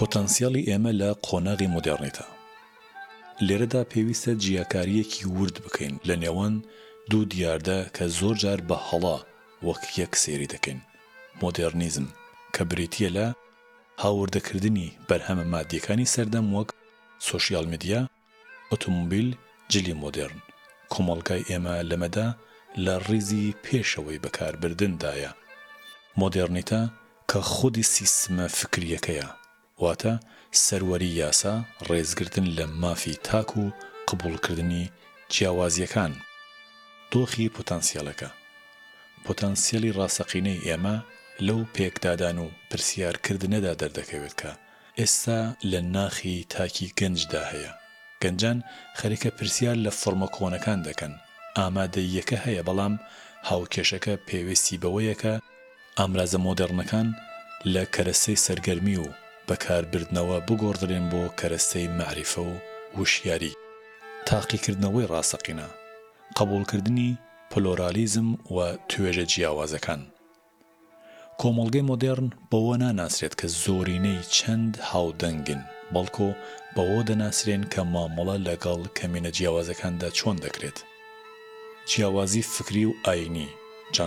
پۆتەنسیاڵی ئێمە لە قۆناغی مۆدێڕنیتە. لێرەدا پێویستە جیاکاریەکی ورد بکەین لە نێوان دوو دیاردە کە زۆر جار بە هەڵا وەک یەک سێری دەکەین. مۆدێرنیزم کە بریتیە لە هاوردەکردنی بەرهەمە مادیەکانی سەردەم وەک سۆشیال میدیا، ئۆتۆمۆبیل، جلی مۆدێرن. کۆمەڵگای ئێمە لەمەدا لە ڕیزی پێشەوەی بەکاربردندایە. مۆدێڕنیتە کە خودی سیستمە فکریەکەیە، واتە سەروەری یاسا، ڕێزگرتن لە مافی تاک و قبوڵکردنی جیاوازیەکان. دۆخی پۆتەنسیالەکە پۆتەنسیالی ڕاستەقینەی ئێمە لەو پێکدادان و پرسیارکردنەدا دەردەکەوێت کە ئێستا لە ناخی تاکی گەنجدا هەیە. گەنجان خەریکە پرسیار لە فۆرمە کۆنەکان دەکەن. ئامادەییەکە هەیە، بەڵام هاوکێشەکە پێویستی بەوەیە کە ئامرازە مۆدێڕنەکان لە کەرەستەی سەرگەرمی و بەکاربردنەوە بگۆڕدرێن بۆ کەرەستەی مەعریفە و وشیاری. تاقیکردنەوەی ڕاستەقینە، قبوڵکردنی پلۆرالیزم و توێژە جیاوازەکان. کۆمەڵگەی مۆدێڕن بەوە ناناسرێت کە زۆرینەی چەند هاودەنگن، بەڵکۆ بەوە دەناسرێن کە مامەڵە لەگەڵ کەمینە جیاوازەکاندا چۆن دەکرێت. جیاوازی فکری و ئاینی. جان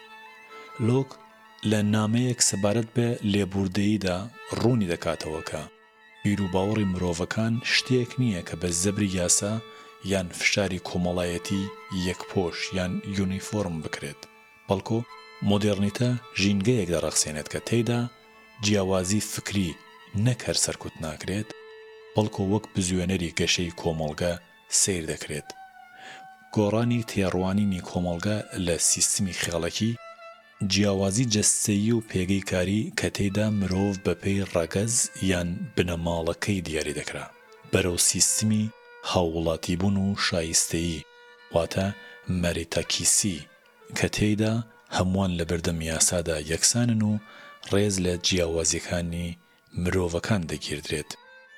لۆک لە نامەیەک سەبارەت بە لێبوردەییدا ڕوونی دەکاتەوە کە بیرروباوەڕی مرۆڤەکان شتێک نییە کە بە زەبری یاسا یان فشاری کۆمەڵایەتی یەکپۆش یان یونیفۆرم بکرێت، بەڵکۆ مۆدێڕنیتە ژینگەیەک دەڕەخسێنێت کە تێیدا جیاوازی فکری نەک هەر سەرکوت ناکرێت، بەڵکۆ وەک بزوێنەری گەشەی کۆمەڵگە سیر دەکرێت. گۆڕانی تێڕوانینی کۆمەڵگە لە سیستمی خێڵەکی، جیاوازی جەستەیی و پێگەی کاری کە تێیدا مرۆڤ بەپێی ڕەگەز یان بنەماڵەکەی دیاری دەکرا بەرەو سیستمی هاووڵاتیبوون و شایستەیی، واتە مەریتاکیسی، کە تێیدا هەمووان لە بەردەم یاسادا یەکسانن و ڕێز لە جیاوازیەکانی مرۆڤەکان دەگیردرێت.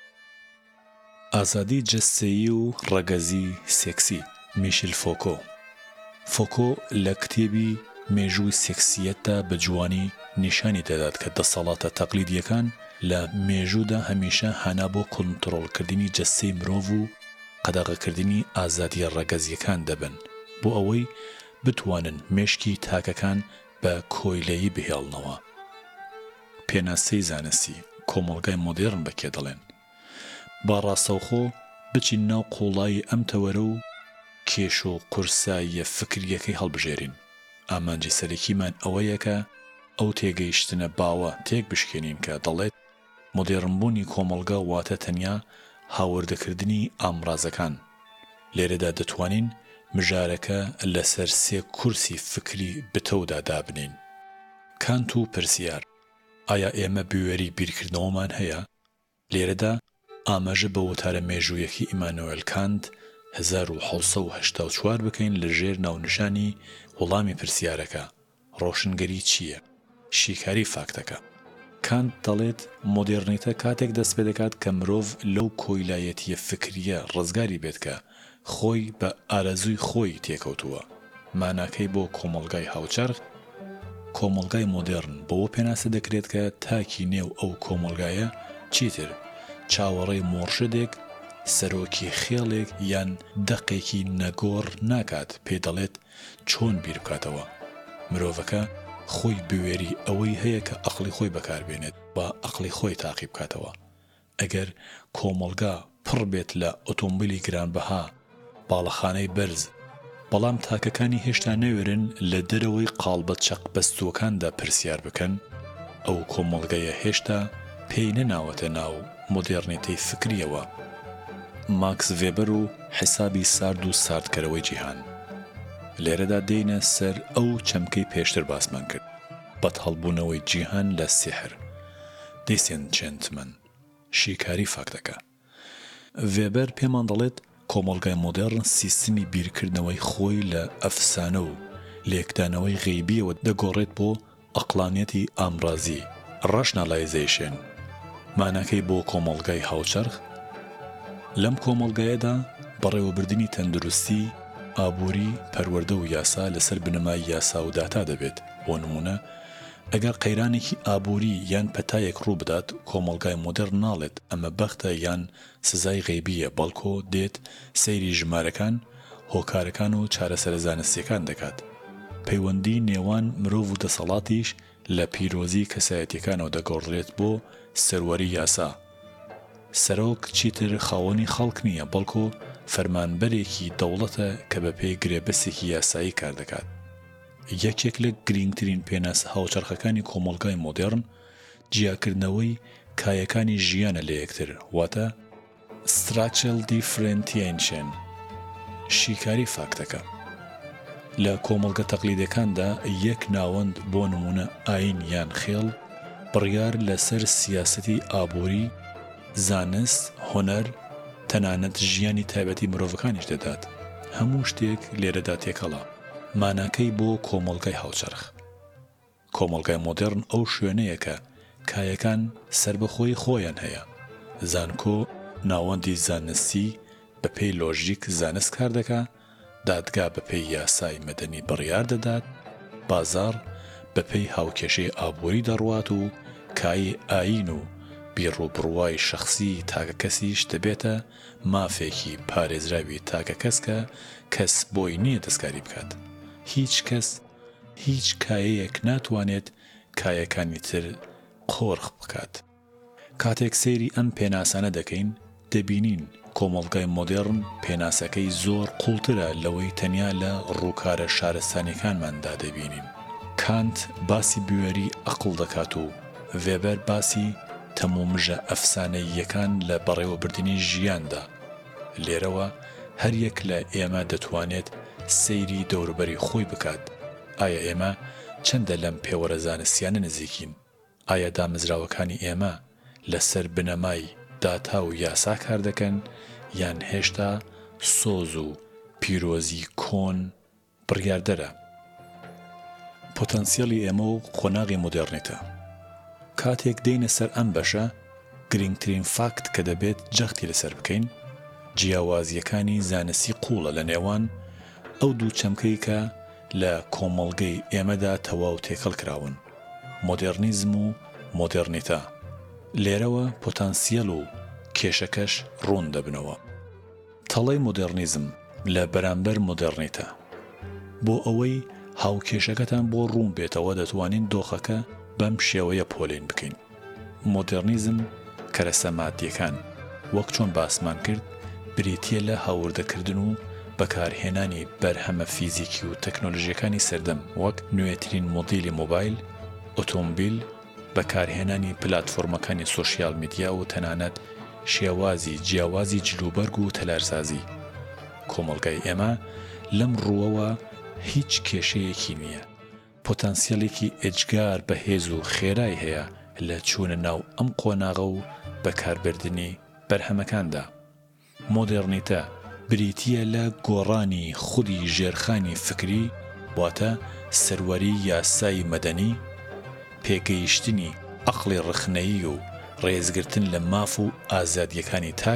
ئازادی جەستەیی و ڕەگەزی سێکسی. میشل فۆکۆ لە کتێبی مێژووی سێکسیەتدا بە جوانی نیشانی دەدات کە دەسەڵاتە تەقلیدیەکان لە مێژوودا هەمیشە هانا بۆ کۆنتڕۆڵکردنی جەستەی مرۆڤ و قەدەغەکردنی ئازادیە ڕەگەزیەکان دەبن بۆ ئەوەی بتوانن مێشکی تاکەکان بە کۆیلەیی بهێڵنەوە. پێناسەی زانستی. کۆمەڵگای مۆدێڕن بەکێ دەڵێن با ڕاستەوخۆ بچین ناو قوڵایی ئەم تەوەرە و کێش و قورساییە فکریەکەی هەڵبژێرین. ئامانجی سەرەکیمان ئەوەیە کە ئەو تێگەیشتنە باوە تێک بشکێنین کە دەڵێت مۆدێڕنبوونی کۆمەڵگە واتە تەنیا هاوردەکردنی ئامرازەکان. لێرەدا دەتوانین مژارەکە لەسەر سێ کورسی فکری بتەودا دابنین. کانت و پرسیار. ئایا ئێمە بوێری بیرکردنەوەمان هەیە؟ لێرەدا ئاماژە بە وتارە مێژوویەکی ئیمانوئێل کانت 1784 بکەین لە ژێر ناونشانی وەڵامی پرسیارەکە. ڕۆشنگەری چییە؟ شیکاری فاکتەکە. کانت دەڵێت مۆدێڕنیتە کاتێک دەست پێ دەکات کە مرۆڤ لەو کۆیلایەتیە فکریە ڕزگاری بێت کە خۆی بە ئارەزووی خۆی تێکەوتووە. ماناکەی بۆ کۆمەڵگای هاوچەرخ. کۆمەڵگای مۆدێڕن بەوە پێناسە دەکرێت کە تاکی نێو ئەو کۆمەڵگایە چیتر چاوەڕێی مۆرشدێک، سەرۆکی خێڵێک یان دەقێکی نەگۆڕ ناکات پێ دەڵێت چۆن بیر بکاتەوە. مرۆڤەکە خۆی بوێری ئەوەی هەیە کە ئەقڵی خۆی بەکاربێنێت با ئەقڵی خۆی تاقی بکاتەوە. ئەگەر کۆمەڵگا پڕ بێت لە ئۆتۆمبیلی گرانبەها، باڵەخانەی بەرز، بەڵام تاکەکانی هێشتا نەوێرن لە دەرەوەی قاڵبە چەق بەستووەکاندا پرسیار بکەن، ئەو کۆمەڵگەیە هێشتا پێی نەناوەتە ناو مۆدێڕنیتەی فکریەوە. ماکس ڤێبەر و حسابی سارد و ساردکەرەوەی جیهان. لێرەدا دێنە سەر ئەو چەمکەی پێشتر باسمان کرد، بەدهەڵبوونەوەی جیهان لە سیحر. دیسێنچێنتمەن، شیکاری فاکتەکە. ڤێبەر پێمان دەڵێت کۆمەڵگای مۆدێڕن سیستمی بیرکردنەوەی خۆی لە ئەفسانە و لێکدانەوەی غەیبیەوە دەگۆڕێت بۆ ئەقلانیەتی ئامرازی، ڕاشناڵایزێشن. ماناکەی بۆ کۆمەڵگای هاوچەرخ. لەم کۆمەڵگایەدا بەڕێوەبردننی تەندروستی، ئابووری، پەروەردە و یاسا لەسەر بنەمای یاسا و داتا دەبێت. بۆ نمونە ئەگەر قەیرانێکی ئابووری یان پەتایەک ڕوو بدات کۆمەڵگای مۆدێرن ناڵێت ئەمە بەختە یان سزای غەیبیە بەڵکو دێت سەیری ژمارەکان هۆکارەکان و چارەسەرە زانستیەکان دەکات پەیوەندی نێوان مرۆڤ و دەسەڵاتیش لە پیرۆزی کەسایەتیەکانەوە دەگەڕێت بۆ سەروەری یاسا سەرۆک چیتر خاوەنی خەڵک نییە بەڵکو فەرمانبەرێکی دەوڵەتە کە بەپێی گرێبەستێکی یاسایی کار دەکات یەکێک لە گرنگترین پێناسە هاوچەرخەکانی کۆمەڵگای مۆدێرن جیاکردنەوەی کایەکانی ژیانە لە یەکتر واتە structural differentiation شیکاری فاکتەکە لە کۆمەڵگە تەقلیدەکاندا یەک ناوەند بۆ نمونە ئاین یان خێڵ بڕیار لەسەر سیاسەتی ئابووری زانست هۆنەر تەنانەت ژیانی تایبەتی مرۆڤەکانیش دەدات هەموو شتێک لێرەدا تێکەڵا ماناکەی بۆ کۆمەڵگای هاوچەرخ کۆمەڵگای مۆدێرن ئەو شوێنەیە کە کایەکان سربەخۆی خۆیان هەیە زانکۆ ناوەندی زانستی بەپێی لۆژیک زانست کار دەکات دادگا بەپێی یاسای مەدەنی بڕیار دەدات بازار بەپێی هاوکێشەی ئابووری دەڕوات و کای ئاین و بیڕوبڕوای شەخصی تاکە کەسیش دەبێتە مافێکی پارێزراوی تاکە کەس کە کەس بۆی نییە دەستکاری بکات هیچ کەس هیچ کایەیەک ناتوانێت کایەکانی تر قۆرخ بکات کاتێک سەیری ئەم پێناسانە دەکەین دەبینین کۆمەڵگای مۆدێرن پێناسەکەی زۆر قوڵترە لەوەی تەنیا لە ڕووکارە شارستانیەکانماندا دەبینین کانت باسی بوێری عەقڵ دەکات و ڤێبەر باسی تەمومژە ئەفسانەییەکان لە بەڕێوەبردننی ژیاندا لێرەوە هەر یەک لە ئێمە دەتوانێت سەیری دەوروبەری خۆی بکات ئایا ئێمە چەندە لەم پێوەرە زانستیانە نزیکین ئایا دامەزراوەکانی ئێمە لەسەر بنەمای داتا و یاسا کار دەکەن یان هێشتا سۆز و پیرۆزی کۆن بڕیاردەرە پۆتەنسیەلی ئێمە و قۆناغی مۆدێرنیتە کاتێک دێینە سەر ئەم بەشە گرنگترین فاکت کە دەبێت جەختی لەسەر بکەین جیاوازیەکانی زانستی قوڵە لە نێوان ئەو دوو چەمکەی کە لە کۆمەڵگەی ئێمەدا تەواو تێکەڵ کراون مۆدێرنیزم و مۆدێرنیتە لێرەوە پۆتەنسیەل و کێشەکەش ڕوون دەبنەوە تەڵەی مۆدێرنیزم لە بەرامبەر مۆدێرنیتە بۆ ئەوەی هاوکێشەکەتان بۆ ڕوون بێتەوە دەتوانین دۆخەکە بەم شێوەیە پۆلین بکەین مۆدێرنیزم کەرەسە مادیەکان وەک چۆن باسمان کرد بریتیە لە هاوردەکردن و بەکارهێنانی بەرهەمە فیزیکی و تەکنۆلۆژیەکانی سەردەم وەک نوێترین مۆدیلی مۆبایل ئۆتۆمبیل بەکارهێنانی پلاتفۆرمەکانی سۆشیال میدیا و تەنانەت شێوازی جیاوازی جلوبەرگ و تەلارسازی کۆمەڵگای ئێمە لەم ڕووەوە هیچ کێشەیەکی نییە پۆتەنسیەلێکی ئەجگار بەهێز و خێرای هەیە لە چوونە ناو ئەم قۆناغە و بەکاربردنی بەرهەمەکاندا مۆدێرنیتە بریتیە لە گۆڕانی خودی ژێرخانی فکری واتە سەروەری یاسای مەدەنی پێگەیشتنی عەقڵی ڕخنەیی و ڕێزگرتن لە ماف و ئازادیەکانی